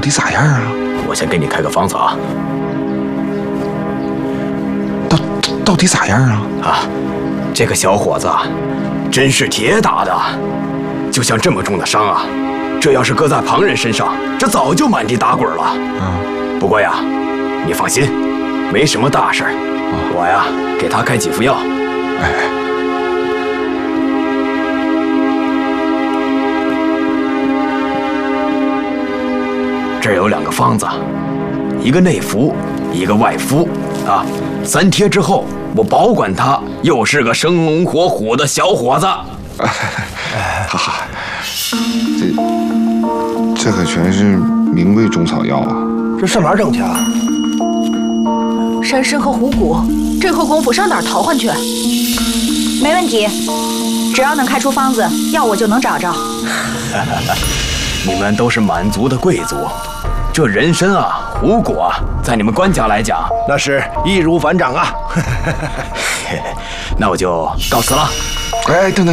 底咋样啊？ 我先给你开个方子啊。 到底咋样啊？ 啊，这个小伙子啊，真是铁打的，就像这么重的伤啊，这要是搁在旁人身上，这早就满地打滚了。不过呀，你放心，没什么大事。我呀，给他开几副药。这儿有2个方子，一个内服，一个外敷啊。3贴之后，我保管他又是个生龙活虎的小伙子。 哈哈，这可全是名贵中草药啊！ 这上哪儿整去啊？ 山参和虎骨，这会功夫上哪儿淘换去？ 没问题，只要能开出方子，要我就能找着。 你们都是满族的贵族，这人参啊、虎骨啊，在你们官家来讲， 那是易如反掌啊！ 那我就告辞了。 哎，等，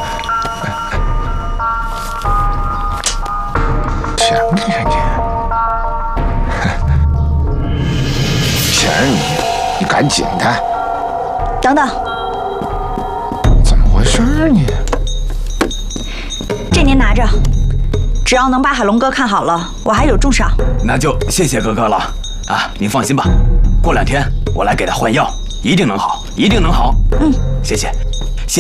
钱给人家，钱你赶紧的。 等等， 怎么回事呢？ 这您拿着，只要能把海龙哥看好了，我还有重赏。 那就谢谢哥哥了啊！您放心吧，过2天我来给他换药，一定能好，一定能好。谢谢。